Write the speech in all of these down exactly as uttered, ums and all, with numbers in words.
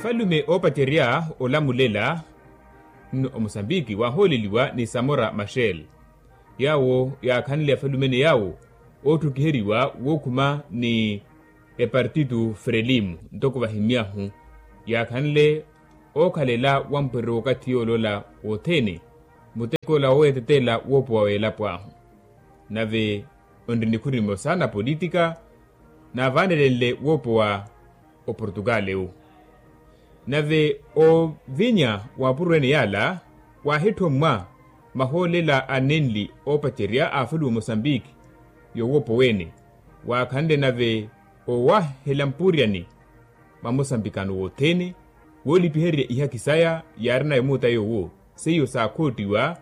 afalume opateria olamulela no Mozambiki waholeliwa ni Samora Machel yawo ya kanile afalumene yawo otukiheriwa wokuma ni e partido Frelimo ntoko bahimiahu ya kanile okalela wampere wakati olola otene muteko la oetetela wopo wawela pwahu nave ondinikurimo sana politika na vanelele wopo wa o Portugaleu nave o vinya wapurwene yala wahito mwa maholela anenli opateria afulu Mozambiki yo wopo wene wakande nave o wahelampuriani mamosambikano wotene wolipiheria iha kisaya yarina emuta yowo seyo saa kotiwa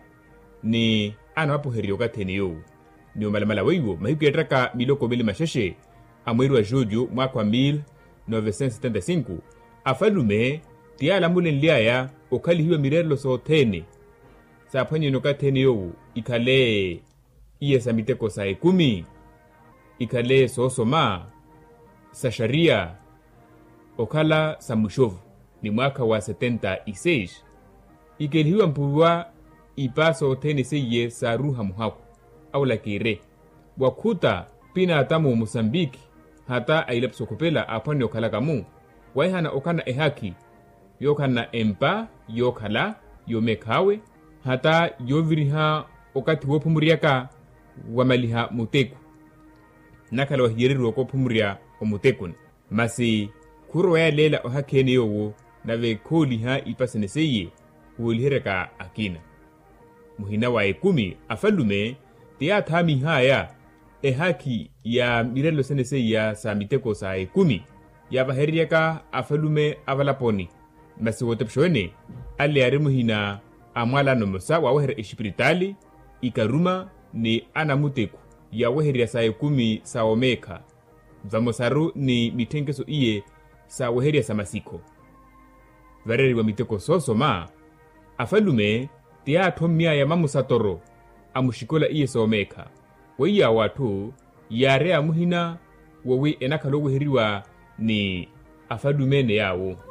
ni ana wapoherio katene yowo ni umalamala weiwo mahiku yatraka miloko mili masheshe amweru wa Julho mwaka wa mil novecentos e setenta e cinco afalume tiala mule nliaya okali hiwa mirelo sootene sa panyeno katene yowo ikale iye sa miteko sa ekumi ikale soosoma sa sharia okala sa mushovu ni mwaka wa setenta e seis ikelihiwa mpuwa ipaso tene seye sa ruha muhaku au la kire wakuta pina atamu Mozambiki hata ailapso kupela apone okala kamu waihana okana ehaki yokana empa yokala yomekawe hata yoviriha okati wopumuriaka wamaliha muteku nakala wahiyeriru wakopumuria omutekun masi kuro ya lela ohakene yowo nave koliha ipasene seye uolihereka akina muhina wa ekumi afalume tia thami haya e haki ya mirelo sene seye sa miteko sa ekumi ya baheriaka afalume avalaponi masi wotepshone ale are muhina amwala nomosa wa wahere espirituali ikaruma ni anamuteku ya waheria sa ekumi sa omeka vamosaru ni mitengeso iye sa waheria sa masiko vareri wa miteko sosoma afalume tia thomia ya mamusatoro amushikola iye someka weiya watu yare amuhina wowi enakalo weheriwa ni afalumene yawo